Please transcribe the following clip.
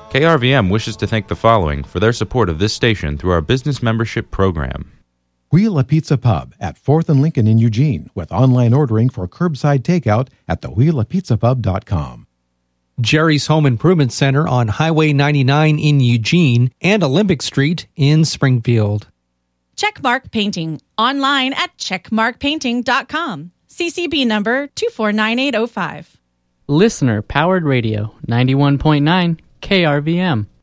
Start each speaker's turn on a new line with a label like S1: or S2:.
S1: KRVM wishes to thank the following for their support of this station through our business membership program.
S2: Wheel a Pizza Pub at 4th and Lincoln in Eugene with online ordering for curbside takeout at thewheelapizzapub.com.
S3: Jerry's Home Improvement Center on Highway 99 in Eugene and Olympic Street in Springfield.
S4: Checkmark Painting, online at checkmarkpainting.com. CCB number 249805.
S5: Listener Powered Radio, 91.9 KRVM.